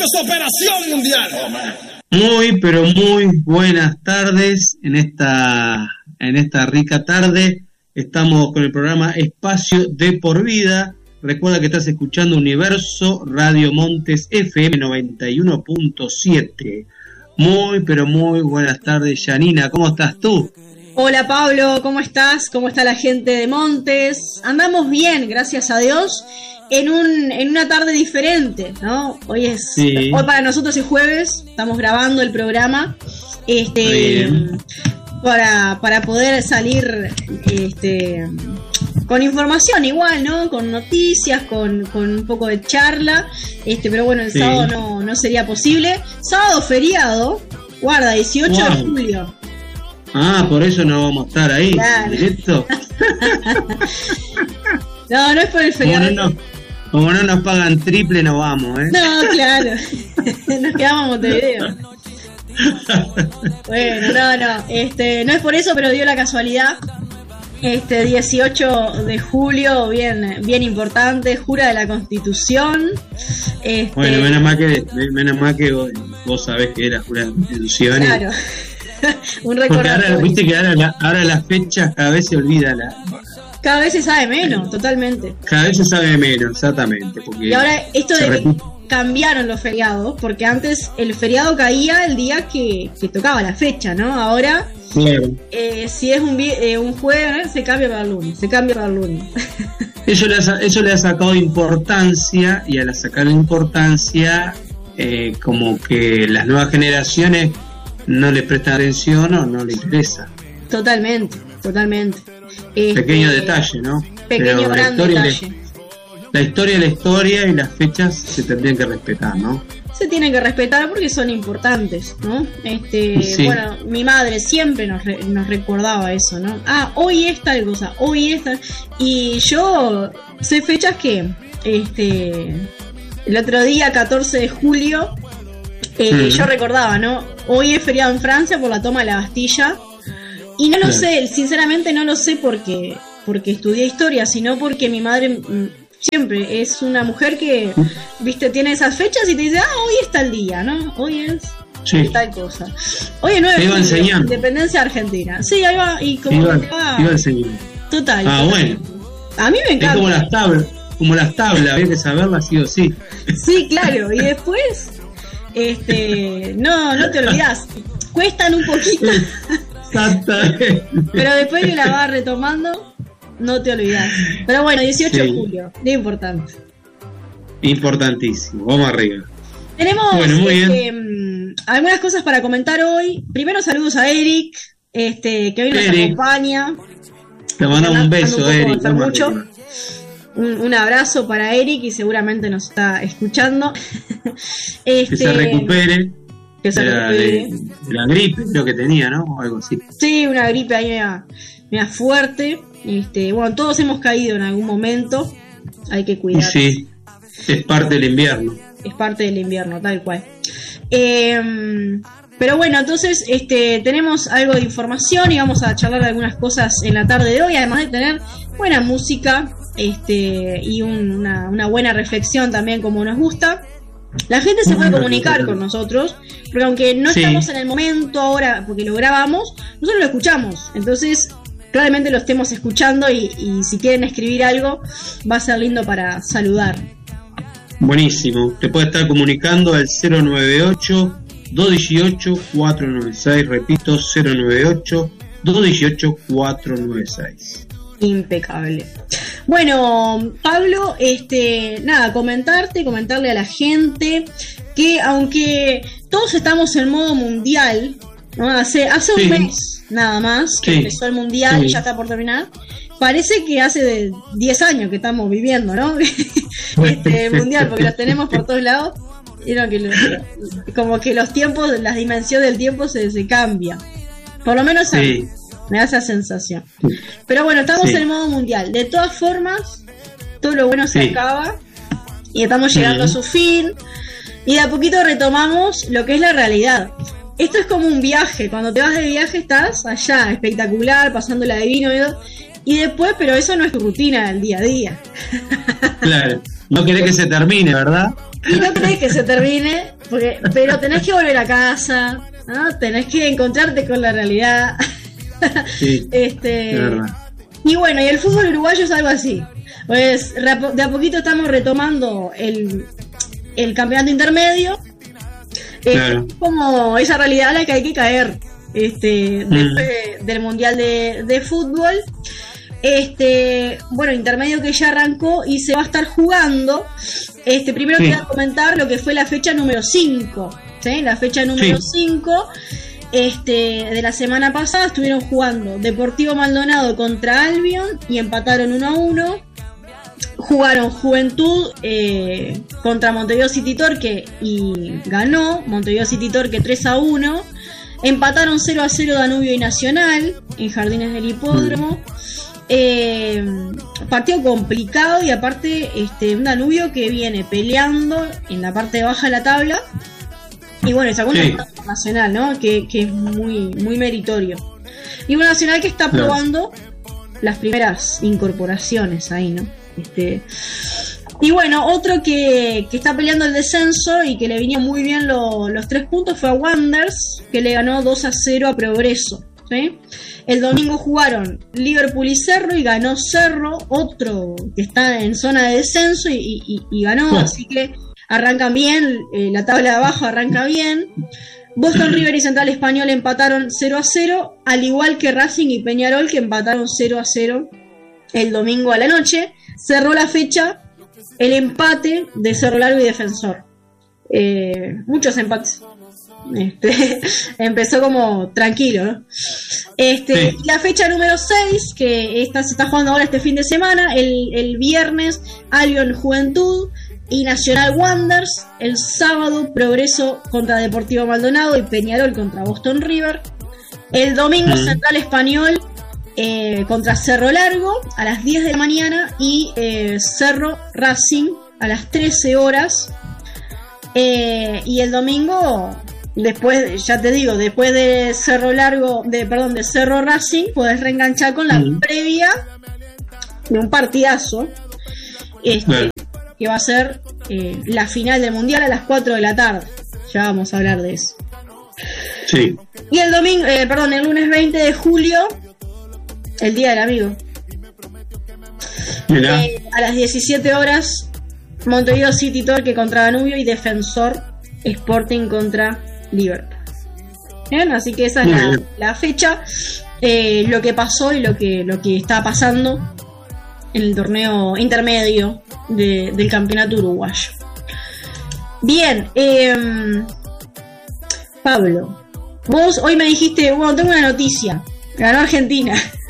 es Operación Mundial. Muy, pero muy buenas tardes. En esta rica tarde estamos con el programa Espacio de Por Vida. Recuerda que estás escuchando Universo Radio Montes FM 91.7. Muy, pero muy buenas tardes, Yanina. ¿Cómo estás tú? Hola Pablo, ¿cómo estás? ¿Cómo está la gente de Montes? Andamos bien, gracias a Dios, en una tarde diferente, ¿no? Hoy para nosotros es jueves, estamos grabando el programa, para poder salir, con información igual, ¿no? Con noticias, con un poco de charla, pero bueno, el sábado no sería posible. Sábado feriado, guarda, 18 de julio. Ah, por eso no vamos a estar ahí, claro. Directo. No es por el feriado. Como no nos pagan triple, no vamos, ¿eh? No, claro. Nos quedamos en Montevideo. Bueno, no es por eso, pero dio la casualidad. 18 de julio, bien importante, jura de la Constitución. Bueno, menos mal que vos sabés que era jura de la Constitución. Claro. Un porque ahora las fechas cada vez se olvidan. Cada vez se sabe menos, totalmente. Cada vez se sabe menos, exactamente. Porque y ahora esto de que cambiaron los feriados, porque antes el feriado caía el día que tocaba la fecha, ¿no? Ahora, claro. Si es un jueves, se cambia para el lunes. Eso le ha sacado importancia, y al sacar importancia, como que las nuevas generaciones no le prestan atención o no le interesa. Totalmente. Pequeño detalle, ¿no? Pequeño gran detalle. La historia y las fechas se tendrían que respetar, ¿no? Se tienen que respetar porque son importantes, ¿no? Sí. Bueno, mi madre siempre nos recordaba eso, ¿no? Hoy es tal cosa, y yo sé fechas que el otro día, 14 de julio, yo recordaba, ¿no? Hoy es feriado en Francia por la toma de la Bastilla. Y no lo sé, sinceramente no lo sé porque estudié historia, sino porque mi madre siempre es una mujer que, viste, tiene esas fechas y te dice, hoy está el día, ¿no? Hoy es tal cosa. Hoy es 9 de julio, Independencia Argentina. Sí, ahí va, y como iba enseñando. Total. Bueno. A mí me encanta. Es como las tablas, había que saberlas sí o sí. Sí, claro, y después, no te olvidás, cuestan un poquito. Pero después que la vas retomando, no te olvidas. Pero bueno, 18 de julio, de importante. Importantísimo, vamos arriba. Tenemos algunas cosas para comentar hoy. Primero, saludos a Eric, que hoy nos acompaña. Te mandamos un beso, Eric. Un abrazo para Eric y seguramente nos está escuchando. Que se recupere. De la gripe, creo que tenía, ¿no? O algo así. Sí, una gripe ahí media fuerte. Bueno, todos hemos caído en algún momento. Hay que cuidarse. Sí, es parte del invierno. Es parte del invierno, tal cual. Pero bueno, entonces tenemos algo de información y vamos a charlar de algunas cosas en la tarde de hoy, además de tener buena música y una buena reflexión también, como nos gusta. La gente se puede comunicar con nosotros, porque aunque no estamos en el momento ahora, porque lo grabamos, nosotros lo escuchamos. Entonces, claramente lo estemos escuchando y si quieren escribir algo, va a ser lindo para saludar. Buenísimo. Te puede estar comunicando al 098-218-496. Repito, 098-218-496. Impecable. Bueno, Pablo, comentarle a la gente que aunque todos estamos en modo mundial, ¿no? Hace un mes nada más que empezó el mundial y ya está por terminar. Parece que hace de 10 años que estamos viviendo, ¿no? Mundial, porque los tenemos por todos lados. Como que los tiempos, la dimensión del tiempo se cambia. Por lo menos a mí me da esa sensación. Pero bueno, estamos en el modo mundial. De todas formas, todo lo bueno se acaba y estamos llegando a su fin. Y de a poquito retomamos lo que es la realidad. Esto es como un viaje. Cuando te vas de viaje estás allá, espectacular, pasándola de vino y después, pero eso no es tu rutina del día a día. Claro, no querés que se termine, ¿verdad? Y no querés que se termine pero tenés que volver a casa, ¿no? Tenés que encontrarte con la realidad. Sí, es verdad. Y bueno, y el fútbol uruguayo es algo así. Pues de a poquito estamos retomando el campeonato intermedio. Claro. Como esa realidad a la que hay que caer después del Mundial de Fútbol. Bueno, intermedio que ya arrancó y se va a estar jugando. Primero te voy a comentar lo que fue la fecha número 5. ¿Sí? La fecha número 5 de la semana pasada estuvieron jugando Deportivo Maldonado contra Albion y empataron 1-1. Jugaron Juventud contra Montevideo City Torque y ganó Montevideo City Torque 3-1. Empataron 0-0 Danubio y Nacional en Jardines del Hipódromo. Partido complicado y aparte un Danubio que viene peleando en la parte baja de la tabla. Y bueno, sacó un Nacional, ¿no? Que es muy, muy meritorio. Y un Nacional que está probando las primeras incorporaciones ahí, ¿no? Y bueno, otro que está peleando el descenso y que le vinieron muy bien los 3 puntos fue a Wanderers, que le ganó 2-0 a Progreso, ¿sí? El domingo jugaron Liverpool y Cerro y ganó Cerro, otro que está en zona de descenso y ganó, así que arrancan bien, la tabla de abajo arranca bien. Boston River y Central Español empataron 0-0, al igual que Racing y Peñarol, que empataron 0-0 el domingo a la noche. Cerró la fecha el empate de Cerro Largo y Defensor. Muchos empates. Empezó como tranquilo, ¿no? La fecha número 6, que se está jugando ahora este fin de semana, el viernes Albion Juventud y Nacional Wanderers. El sábado Progreso contra Deportivo Maldonado y Peñarol contra Boston River. El domingo Central Español contra Cerro Largo a las 10 de la mañana y Cerro Racing a las 13 horas. Y el domingo, después, ya te digo, después de Cerro Largo, de Cerro Racing, podés reenganchar con la previa de un partidazo que va a ser la final del Mundial a las 4 de la tarde. Ya vamos a hablar de eso. Sí. Y el domingo, el lunes 20 de julio, el Día del Amigo. A las 17 horas, Montevideo City Torque contra Danubio y Defensor Sporting contra Liverpool. Bien, así que esa es la fecha, lo que pasó y lo que está pasando en el torneo intermedio del campeonato uruguayo. Bien, Pablo, vos hoy me dijiste, bueno, tengo una noticia, ganó Argentina.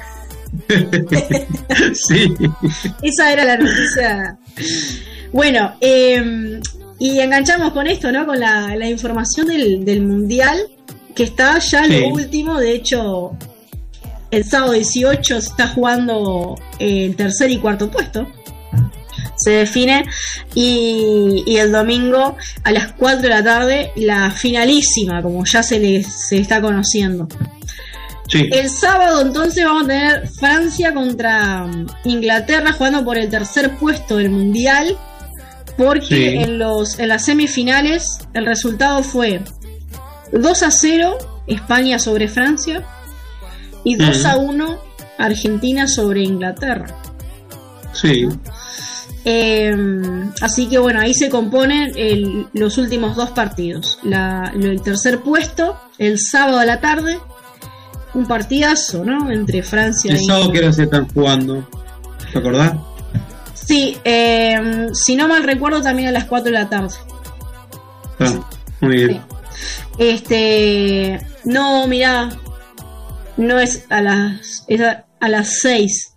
Sí. Esa era la noticia. Bueno, y enganchamos con esto, ¿no? Con la información del Mundial, que está ya lo último. De hecho, el sábado 18 se está jugando el tercer y cuarto puesto. Se define. Y el domingo a las 4 de la tarde, la finalísima, como ya se está conociendo. Sí. El sábado entonces vamos a tener Francia contra Inglaterra jugando por el tercer puesto del Mundial, porque en las semifinales el resultado fue 2-0 España sobre Francia y 2-1 Argentina sobre Inglaterra. Sí. Así que bueno, ahí se componen los últimos 2 partidos. El tercer puesto el sábado a la tarde. Un partidazo, ¿no? Entre Francia y... ¿El sábado qué hora se están jugando? ¿Te acordás? Sí, si no mal recuerdo, también a las 4 de la tarde. Muy bien. Sí. No, mirá, no es a las 6.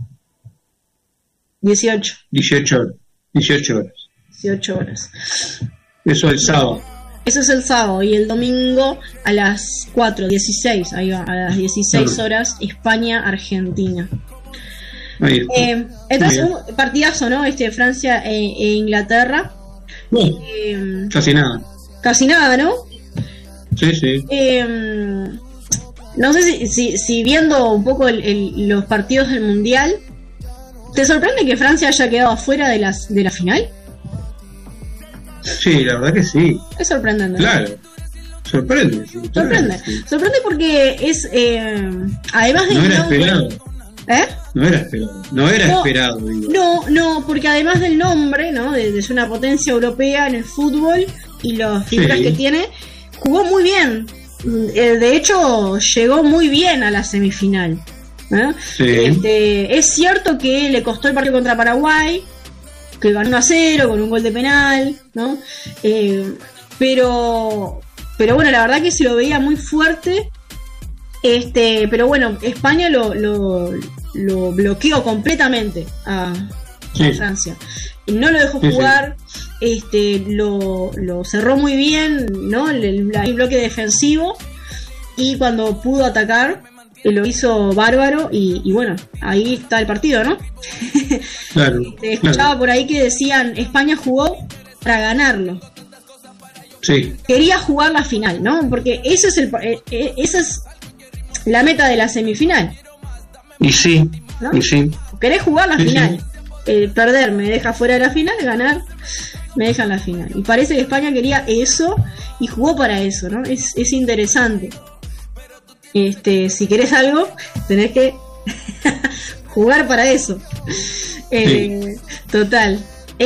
18 horas. 18 horas. Eso es el sábado. Eso es el sábado, y el domingo a las 4:16, ahí va, a las 16 horas, España-Argentina. Entonces, un partidazo, ¿no? Francia e Inglaterra. Casi nada. Casi nada, ¿no? Sí, sí. No sé si viendo un poco los partidos del Mundial, ¿te sorprende que Francia haya quedado afuera de la final? Sí, la verdad que sí. Es sorprendente. Claro. Sorprende. Sí, sorprende. Claro, sí. Sorprende porque es, además del No era nombre... esperado. No era No, esperado. Digo. No, porque además del nombre, ¿no? De ser una potencia europea en el fútbol y las figuras que tiene, jugó muy bien. De hecho, llegó muy bien a la semifinal. Sí. Es cierto que le costó el partido contra Paraguay, que ganó 1-0 con un gol de penal, ¿no? Pero bueno, la verdad que se lo veía muy fuerte. Pero bueno, España lo bloqueó completamente a Francia. No lo dejó jugar, lo cerró muy bien, ¿no? El bloque defensivo, y cuando pudo atacar lo hizo bárbaro, y bueno, ahí está el partido, ¿no? Claro. Escuchaba por ahí que decían, España jugó para ganarlo. Sí. Quería jugar la final, ¿no? Porque esa es la meta de la semifinal. Y sí, ¿no? Y sí. Querés jugar la final. Perder me deja fuera de la final, ganar me deja en la final. Y parece que España quería eso y jugó para eso, ¿no? Es interesante. Si querés algo, tenés que jugar para eso. Total.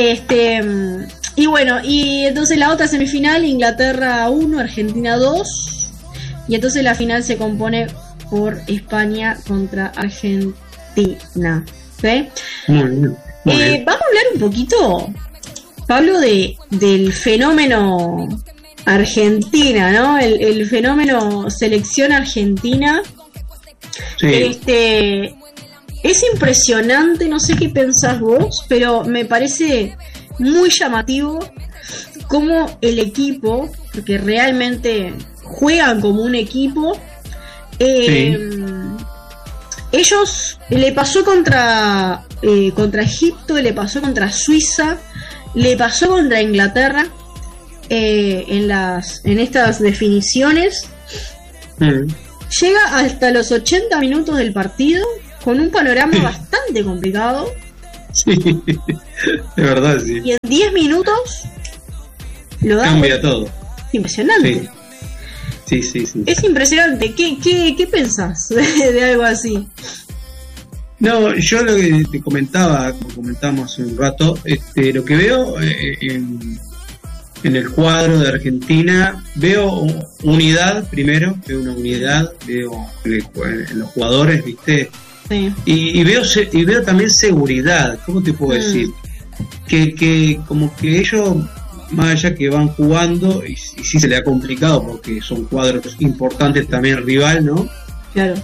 Y bueno, y entonces la otra semifinal, Inglaterra 1, Argentina 2. Y entonces la final se compone por España contra Argentina. ¿Sí? Muy bien. Vamos a hablar un poquito, Pablo, del fenómeno Argentina, ¿no? El fenómeno selección argentina. Sí. Es impresionante, no sé qué pensás vos, pero me parece muy llamativo cómo el equipo, porque realmente juegan como un equipo, ellos le pasó contra Egipto, le pasó contra Suiza, le pasó contra Inglaterra en estas definiciones. Llega hasta los 80 minutos del partido con un panorama bastante complicado. Sí, de verdad, sí. Y en 10 minutos lo da. Cambia todo. Impresionante. Sí. Es impresionante. ¿Qué pensás de algo así? No, yo lo que te comentaba, como comentamos hace un rato, lo que veo en el cuadro de Argentina, veo unidad primero, veo una unidad, veo en los jugadores, ¿viste? Sí. Y veo también seguridad. ¿Cómo te puedo decir? Que como que ellos, más allá que van jugando, y sí se le ha complicado porque son cuadros importantes también el rival, ¿no? Claro.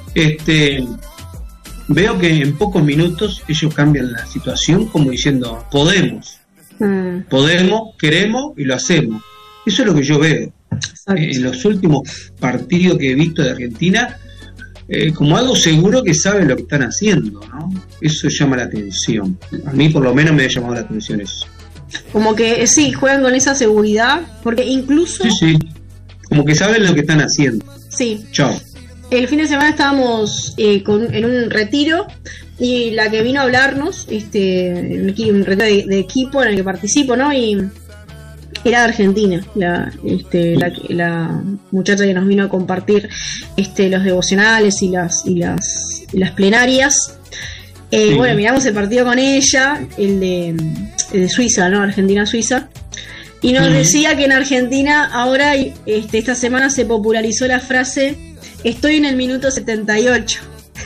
Veo que en pocos minutos ellos cambian la situación como diciendo, podemos, queremos y lo hacemos. Eso es lo que yo veo. En los últimos partidos que he visto de Argentina, como algo seguro que saben lo que están haciendo, ¿no? Eso llama la atención. A mí por lo menos me ha llamado la atención eso. Como que sí, juegan con esa seguridad, porque incluso... Sí, como que saben lo que están haciendo. Sí. Chao. El fin de semana estábamos en un retiro, y la que vino a hablarnos, un retiro de equipo en el que participo, ¿no? Y era de Argentina, la muchacha que nos vino a compartir los devocionales y las plenarias. Sí. Bueno, miramos el partido con ella, el de Suiza, ¿no? Argentina-Suiza. Y nos decía que en Argentina ahora, esta semana se popularizó la frase: estoy en el minuto 78.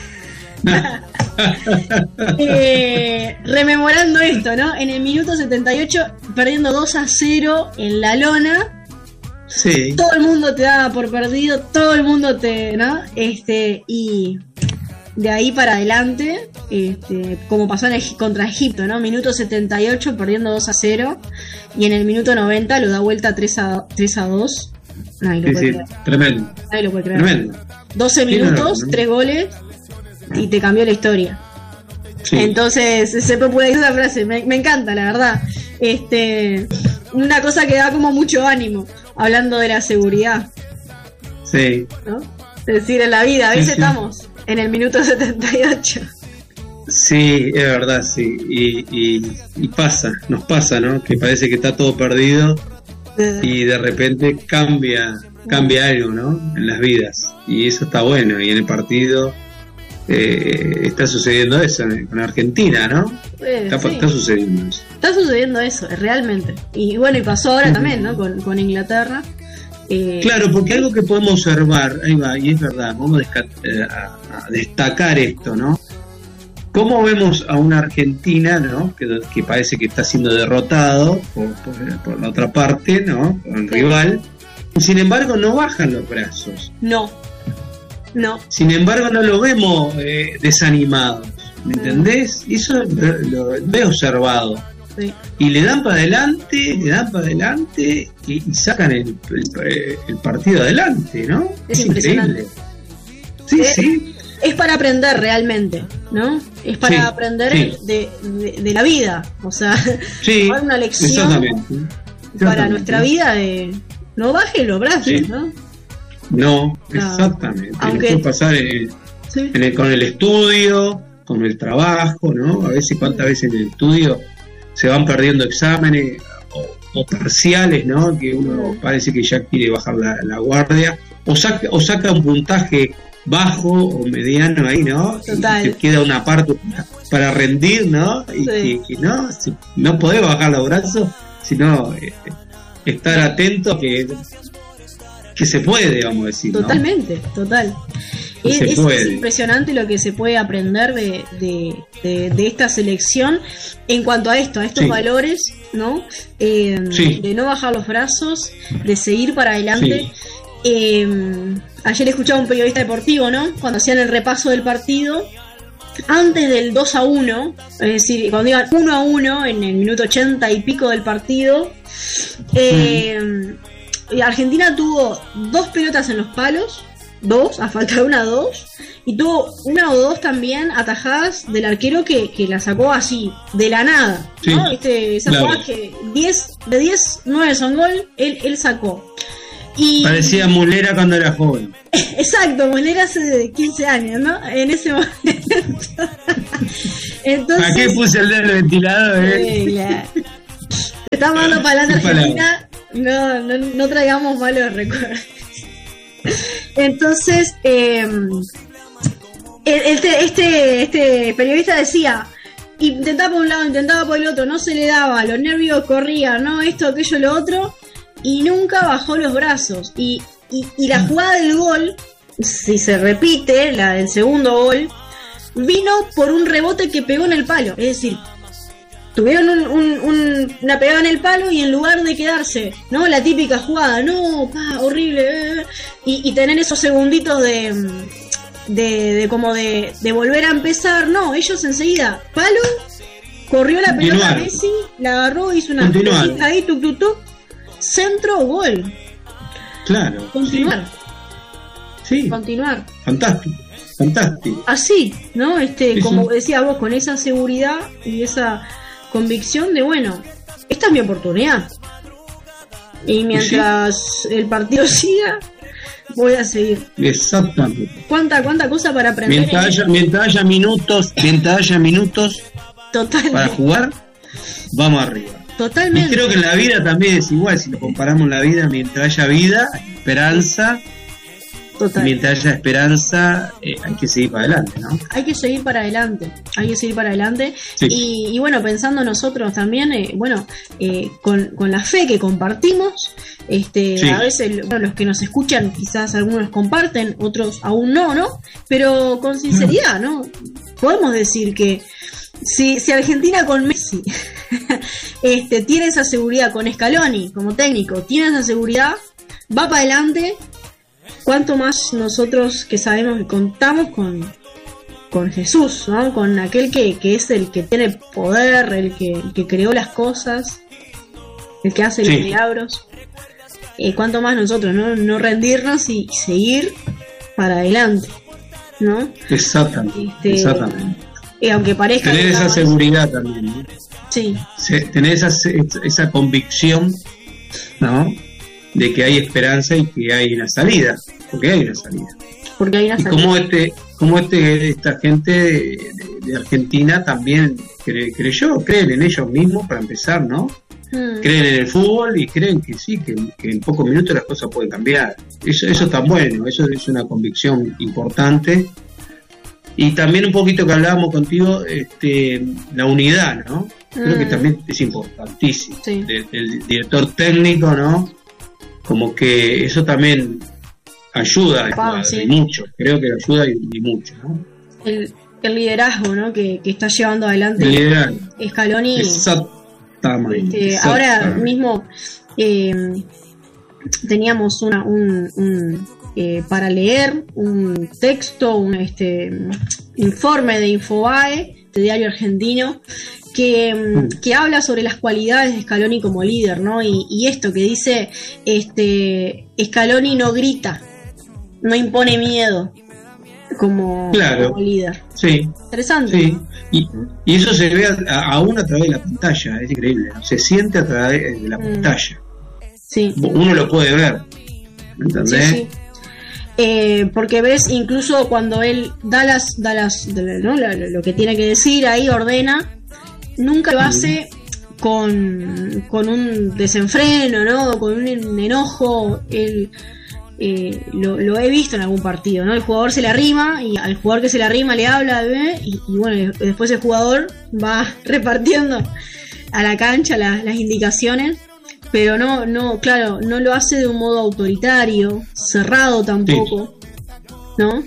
Rememorando esto, ¿no? En el minuto 78, perdiendo 2-0 en la lona. Sí. Todo el mundo te daba por perdido, todo el mundo ¿no? Y de ahí para adelante, como pasó contra Egipto, ¿no? Minuto 78, perdiendo 2-0. Y en el minuto 90 lo da vuelta 3-2. Nadie lo puede creer. Tremendo. Nadie lo puede creer. Tremendo. 12 minutos, 3 goles y te cambió la historia. Sí. Entonces se popularizó esa frase, me encanta, la verdad. Una cosa que da como mucho ánimo, hablando de la seguridad. Sí. ¿No? Es decir, en la vida, a veces estamos en el minuto 78. Sí, es verdad, sí. Y pasa, nos pasa, ¿no? Que parece que está todo perdido y de repente cambia algo, ¿no? En las vidas, y eso está bueno, y en el partido está sucediendo eso con Argentina, ¿no? Está sucediendo eso. Está sucediendo eso, realmente. Y bueno, y pasó ahora también, ¿no? Con Inglaterra. Claro, porque algo que podemos observar, ahí va, y es verdad, vamos a destacar esto, ¿no? ¿Cómo vemos a una Argentina, ¿no? que parece que está siendo derrotado por la otra parte, ¿no? Por el rival. Sin embargo, no bajan los brazos. No. Sin embargo, no lo vemos desanimados, ¿me entendés? Eso lo he observado. Sí. Y le dan para adelante, y sacan el partido adelante, ¿no? Es increíble. Sí. Es para aprender realmente, ¿no? Es para aprender de la vida, o sea, tomar una lección exactamente. Para nuestra vida de no bajen los brazos, ¿no? No, exactamente. Aunque puede pasar con el estudio, con el trabajo, ¿no? A veces, cuántas veces en el estudio se van perdiendo exámenes o parciales, ¿no? Que uno parece que ya quiere bajar la guardia, o saca un puntaje bajo o mediano ahí, ¿no? Total. Y te queda una parte para rendir, ¿no? Y que no podés bajar los brazos, sino estar atento que se puede, vamos a decir, ¿no? Totalmente, total. Es impresionante lo que se puede aprender de esta selección en cuanto a estos valores, ¿no? De no bajar los brazos, de seguir para adelante. Ayer escuchaba un periodista deportivo, ¿no? Cuando hacían el repaso del partido, antes del 2-1, es decir, cuando iban 1-1 en el minuto 80 y pico del partido, Argentina tuvo 2 pelotas en los palos, 2, a falta de 2, y tuvo 1 o 2 también atajadas del arquero que la sacó así, de la nada, ¿no? Esa jugada que 10, 9 son gol, él sacó. Y parecía Mulera cuando era joven. Exacto, Mulera hace 15 años, ¿no? En ese momento. Entonces, ¿para qué puse el dedo en el ventilador? Estamos dando para adelante Argentina. No traigamos malos recuerdos. Entonces, este periodista decía, intentaba por un lado, intentaba por el otro, no se le daba, los nervios corrían, no, esto, aquello, lo otro, y nunca bajó los brazos. Y la jugada del gol, si se repite, la del segundo gol, vino por un rebote que pegó en el palo. Es decir, tuvieron una pegada en el palo, y en lugar de quedarse, ¿no? La típica jugada, no, horrible, y tener esos segunditos de volver a empezar, no, ellos enseguida, palo, corrió la pelota a Messi, la agarró, hizo una pelotita ahí, tuc, centro, gol. Claro. Continuar. Sí. Continuar. Fantástico. Así, ¿no? Como decías vos, con esa seguridad y esa convicción de, bueno, esta es mi oportunidad. Y mientras el partido siga, voy a seguir. Exactamente. ¿Cuánta cosa para aprender? Mientras haya minutos Totalmente. Para jugar, vamos arriba. Totalmente. Y creo que en la vida también es igual, si lo comparamos la vida, mientras haya vida, esperanza. Total. Mientras haya esperanza, hay que seguir para adelante, ¿no? Hay que seguir para adelante. Sí. Y bueno, pensando nosotros también, con la fe que compartimos, a veces los que nos escuchan, quizás algunos comparten, otros aún no, pero con sinceridad, ¿no? Podemos decir que si Argentina con Messi tiene esa seguridad, con Scaloni como técnico, tiene esa seguridad, va para adelante. Cuanto más nosotros que sabemos que contamos con Jesús, ¿no? Con aquel que es el que tiene poder, el que creó las cosas, el que hace los milagros. Cuanto más nosotros no rendirnos y seguir para adelante, ¿no? Exactamente. Aunque parezca tener esa seguridad también, ¿no? Sí. Tener esa convicción, ¿no? De que hay esperanza y que hay una salida, porque hay una salida. Y como esta gente de Argentina también creen en ellos mismos para empezar, ¿no? creen en el fútbol y creen que sí, que en pocos minutos las cosas pueden cambiar. Eso está bueno, eso es una convicción importante. Y también un poquito que hablábamos contigo, la unidad, ¿no? Creo que también es importantísimo. Sí. El director técnico, ¿no? Como que eso también ayuda y mucho. Creo que ayuda y mucho, ¿no? El liderazgo, ¿no? Que está llevando adelante Scaloni. Exactamente. Ahora mismo teníamos para leer un texto, un informe de Infobae, de diario argentino, que habla sobre las cualidades de Scaloni como líder, ¿no? Y esto que dice, Scaloni no grita, no impone miedo como líder. Sí. Interesante. Sí. Y eso se ve aún a través de la pantalla, es increíble, ¿no? Se siente a través de la pantalla. Sí. Uno lo puede ver, ¿entendés? Sí. Porque ves, incluso cuando él da ¿no? lo que tiene que decir, ahí ordena, nunca lo hace con un desenfreno, ¿no? Con un enojo. Él lo he visto en algún partido, ¿no? El jugador se le arrima y al jugador que se le arrima le habla, y bueno, después el jugador va repartiendo a la cancha las indicaciones. Pero claro, no lo hace de un modo autoritario, cerrado tampoco, ¿no?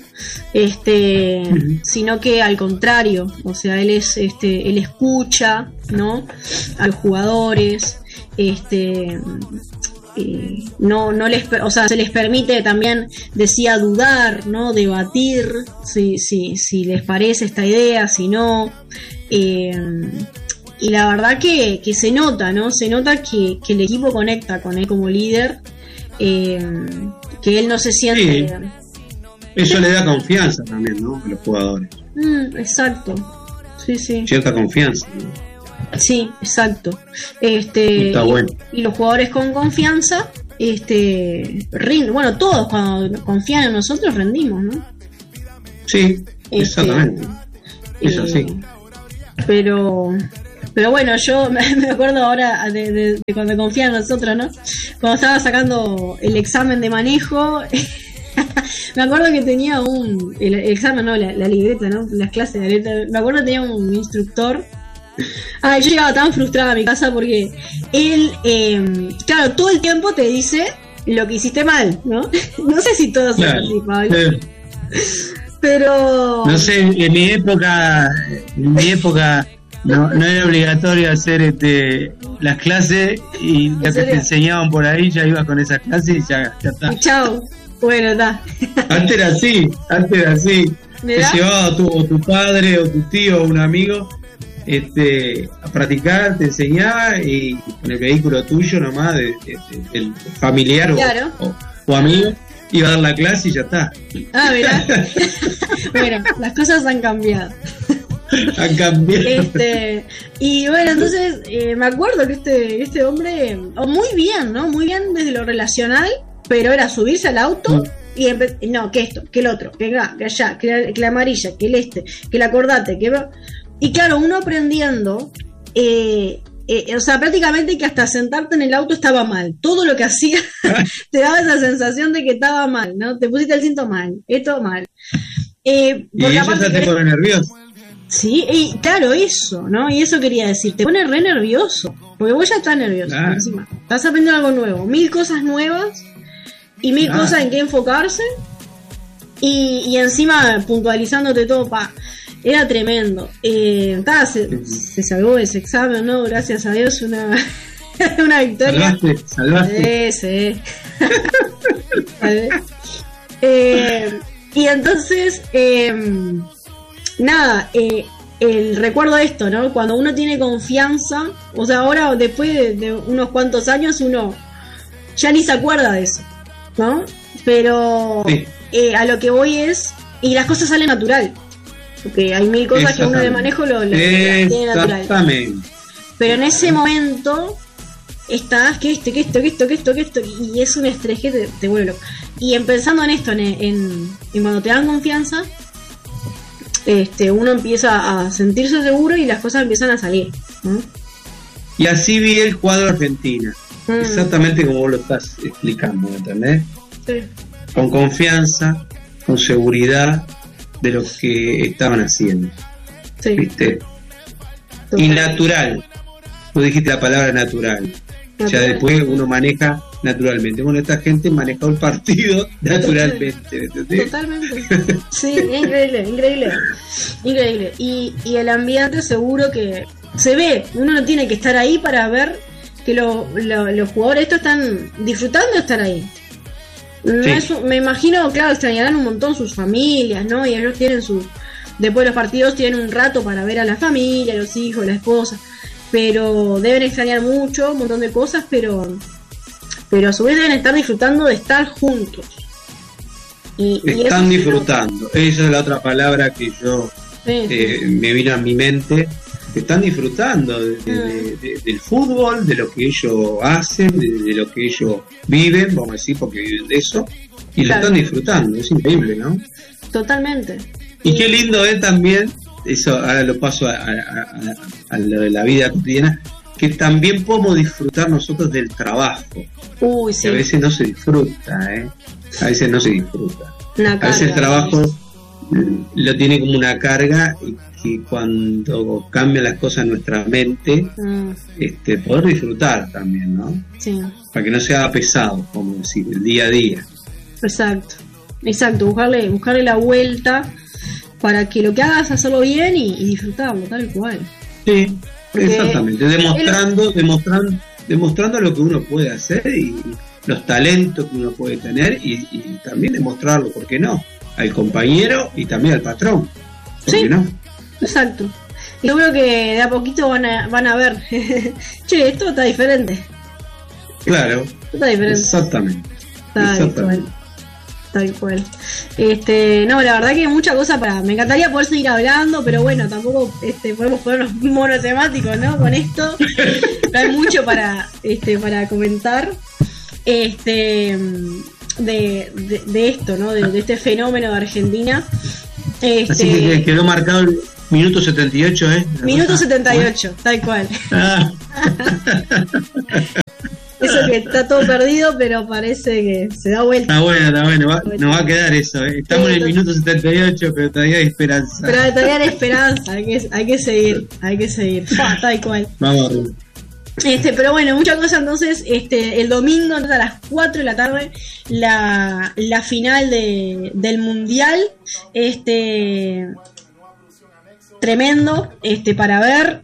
Sino que al contrario, o sea, él escucha, ¿no? A los jugadores, o sea, se les permite también, decía, dudar, ¿no? Debatir si les parece esta idea, si no. Y la verdad que se nota, ¿no? Se nota que el equipo conecta con él como líder, que él no se siente... Sí. Eso le da confianza también, ¿no? A los jugadores. Exacto. Sí. Cierta confianza, ¿no? Sí, exacto. Está bueno. Y los jugadores con confianza, rinden. Bueno, todos cuando confían en nosotros rendimos, ¿no? Sí, exactamente. Es así. Pero bueno, yo me acuerdo ahora de cuando confían en nosotros, ¿no? Cuando estaba sacando el examen de manejo, me acuerdo que tenía el examen, no, la libreta, ¿no? Las clases de libreta. Me acuerdo que tenía un instructor. Yo llegaba tan frustrada a mi casa porque él, claro, todo el tiempo te dice lo que hiciste mal, ¿no? No sé si todos son así, Pablo. Pero... No sé, en mi época no era obligatorio hacer las clases, y lo que te enseñaban por ahí ya ibas con esas clases y ya está. Y chao. Bueno, está. Antes era así. Te llevaba tu padre o tu tío o un amigo a practicar, te enseñaba, y con el vehículo tuyo nomás, del familiar claro. o amigo, iba a dar la clase y ya está. Mirá. Bueno, las cosas han cambiado. Han cambiado. Y bueno, entonces me acuerdo que este hombre, muy bien, ¿no? Muy bien desde lo relacional, pero era subirse al auto y que esto, que el otro, que acá, que allá, que la amarilla, que que la acordate, y claro, uno aprendiendo, o sea, prácticamente que hasta sentarte en el auto estaba mal. Todo lo que hacía te daba esa sensación de que estaba mal, ¿no? Te pusiste el cinto mal, esto mal. Y eso ya te pone nervioso. Sí, y claro, eso, ¿no? Y eso quería decir, te pone re nervioso, porque vos ya estás nervioso, claro. Encima. Estás aprendiendo algo nuevo, 1000 cosas nuevas y 1000 cosas en que enfocarse, y encima puntualizándote todo, era tremendo. Se salvó ese examen, ¿no? Gracias a Dios, una victoria. Salvaste. Sí. Y entonces, el recuerdo de esto, ¿no? Cuando uno tiene confianza, o sea, ahora después de unos cuantos años uno ya ni se acuerda de eso, ¿no? Pero a lo que voy es, y las cosas salen natural, porque hay 1000 cosas que uno de manejo lo tiene natural. Pero en ese momento estás que esto, y es un estrés que te vuelve loco. Y empezando en esto, en cuando te dan confianza, uno empieza a sentirse seguro y las cosas empiezan a salir, ¿no? Y así vi el cuadro Argentina, exactamente como vos lo estás explicando, ¿entendés? Sí. Con confianza, con seguridad de lo que estaban haciendo, Sí. ¿viste? Y natural, tú dijiste la palabra natural. Ya después uno maneja naturalmente. Bueno, esta gente manejó el partido naturalmente, ¿entendés? Totalmente. Sí, increíble. Y el ambiente seguro que se ve. Uno no tiene que estar ahí para ver que los jugadores estos están disfrutando de estar ahí. No Sí. me imagino, claro, extrañarán un montón sus familias, ¿no? Y ellos tienen después de los partidos tienen un rato para ver a la familia, los hijos, la esposa. Pero deben extrañar mucho, un montón de cosas, pero a su vez deben estar disfrutando de estar juntos. Y Están eso disfrutando. Esa es la otra palabra que yo me vino a mi mente. Están disfrutando del fútbol, de lo que ellos hacen, de lo que ellos viven, vamos a decir, porque viven de eso, y Claro. lo están disfrutando. Es increíble, ¿no? Totalmente. Y qué lindo es también, eso ahora lo paso a lo de la vida cotidiana, que también podemos disfrutar nosotros del trabajo. Uy, Que sí. a veces no se disfruta, ¿eh? A veces no se disfruta. Una A veces el carga, trabajo lo tiene como una carga y que cuando cambian las cosas en nuestra mente, poder disfrutar también, ¿no? Sí, Para que no sea pesado, como decir, el día a día. exacto. Buscarle la vuelta para que lo que hagas hacerlo bien y disfrutarlo, tal cual. Sí, Porque exactamente. Demostrando lo que uno puede hacer y los talentos que uno puede tener y también demostrarlo, ¿por qué no? Al compañero y también al patrón, ¿por Sí. qué no? Exacto. Y yo creo que de a poquito van a ver, che, esto está diferente. Claro, Esto está diferente. exactamente. Tal cual. No, la verdad que hay mucha cosa me encantaría poder seguir hablando, pero bueno, tampoco podemos ponernos monotemáticos, ¿no? Con esto. No hay mucho para comentar. De esto, ¿no? De este fenómeno de Argentina. Así que quedó marcado el minuto 78, ¿eh? Minuto 78, tal cual. Ah. Eso que está todo perdido, pero parece que se da vuelta. Está bueno, nos va a quedar eso, ¿eh? Estamos en el minuto 78, pero todavía hay esperanza. Pero todavía hay esperanza, hay que seguir. Tal cual. Vamos arriba. Pero bueno, muchas cosas. Entonces, el domingo a las 4 de la tarde, la final del Mundial, tremendo, para ver,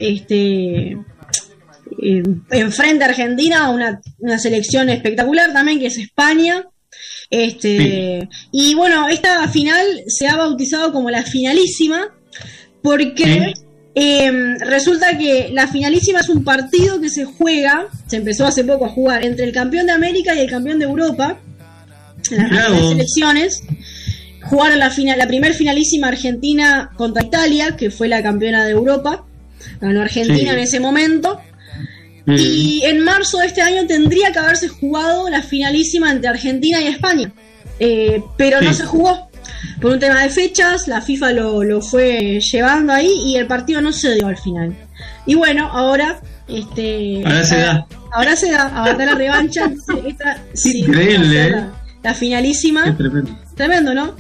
enfrente a Argentina, una selección espectacular también, que es España. Sí. Y bueno, esta final se ha bautizado como la finalísima, porque resulta que la finalísima es un partido que se empezó hace poco a jugar entre el campeón de América y el campeón de Europa, las selecciones. Jugaron la primer finalísima Argentina contra Italia, que fue la campeona de Europa. Ganó Argentina en ese momento. Y en marzo de este año tendría que haberse jugado la finalísima entre Argentina y España, pero no se jugó por un tema de fechas. La FIFA lo fue llevando ahí y el partido no se dio al final. Y bueno, ahora ahora se da la revancha. Increíble, la finalísima. Tremendo, ¿no?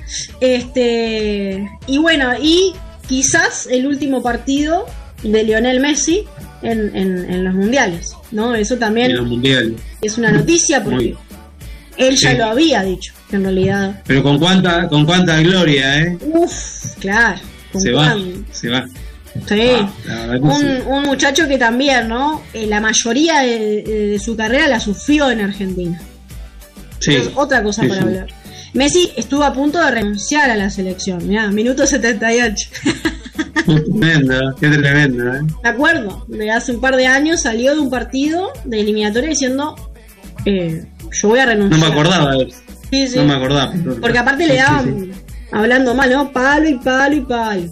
Y bueno, y quizás el último partido de Lionel Messi en los mundiales, ¿no? Eso también es una noticia, porque él ya lo había dicho, que en realidad. Pero con cuánta gloria, ¿eh? Claro. Se va. Sí. Sí. Un muchacho que también, ¿no? La mayoría de su carrera la sufrió en Argentina. Sí. Es otra cosa para hablar. Messi estuvo a punto de renunciar a la selección. Mirá, minuto 78. Qué tremendo, ¿eh? Me acuerdo, de hace un par de años salió de un partido de eliminatoria diciendo, yo voy a renunciar. No me acordaba de eso. Sí. No me acordaba. Porque aparte le daban, hablando mal, ¿no? Palo y palo y palo.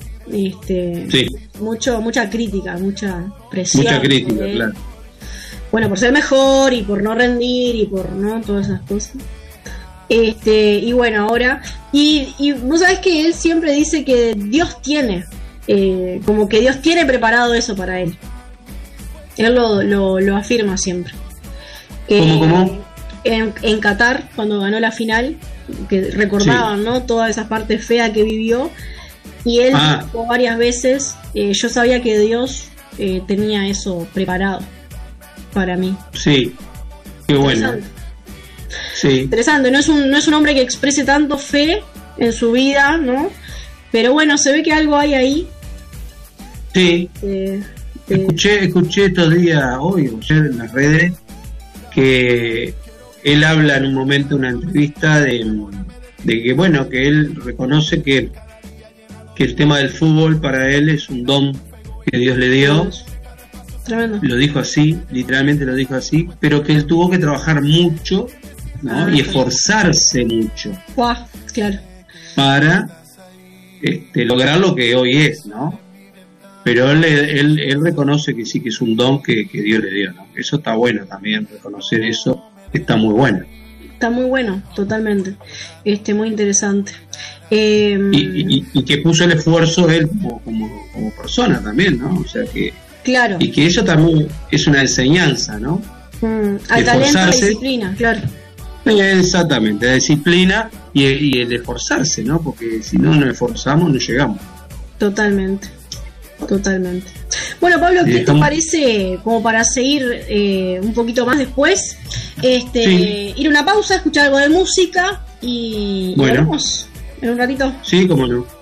Mucha crítica, mucha presión. Mucha crítica, claro. Bueno, por ser mejor y por no rendir y por no todas esas cosas. Y bueno, ahora y vos sabés que él siempre dice que Dios tiene como que Dios tiene preparado eso para él. Él lo afirma siempre. ¿Cómo? En Qatar, cuando ganó la final, que recordaban, ¿no? Toda esa parte fea que vivió. Y él dijo varias veces, yo sabía que Dios tenía eso preparado para mí. Sí, qué bueno. Sí. Interesante, no es un hombre que exprese tanto fe en su vida, ¿no? Pero bueno, se ve que algo hay ahí. Sí. Escuché estos días, hoy o ayer en las redes, que él habla en un momento, una entrevista, de que, bueno, que él reconoce que el tema del fútbol para él es un don que Dios le dio. Tremendo. Lo dijo así, literalmente lo dijo así, pero que él tuvo que trabajar mucho, ¿no? Y esforzarse mucho. Claro. Para lograr lo que hoy es, ¿no? Pero él reconoce que sí, que es un don que Dios le dio, ¿no? Eso está bueno también, reconocer eso está muy bueno. Está muy bueno, totalmente. Muy interesante. Y que puso el esfuerzo él como persona también, ¿no? O sea que... Claro. Y que eso también es una enseñanza, ¿no? Al talento, la disciplina, claro. Exactamente, la disciplina y el esforzarse, ¿no? Porque si no nos esforzamos no llegamos. Totalmente. Bueno, Pablo, ¿qué te parece como para seguir un poquito más después? Ir a una pausa, escuchar algo de música y bueno, volvemos en un ratito. Sí, cómo no.